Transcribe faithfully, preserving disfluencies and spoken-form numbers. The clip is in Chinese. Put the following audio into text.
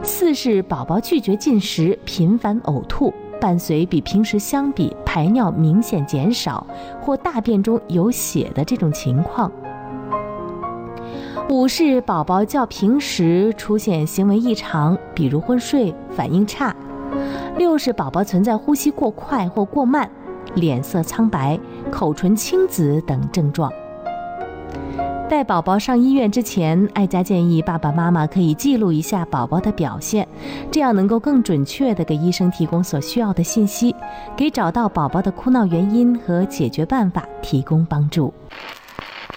四是宝宝拒绝进食，频繁呕吐，伴随比平时相比排尿明显减少或大便中有血的这种情况。五是宝宝较平时出现行为异常，比如昏睡、反应差。六是宝宝存在呼吸过快或过慢、脸色苍白、口唇青紫等症状。带宝宝上医院之前，爱家建议爸爸妈妈可以记录一下宝宝的表现，这样能够更准确地给医生提供所需要的信息，给找到宝宝的哭闹原因和解决办法提供帮助。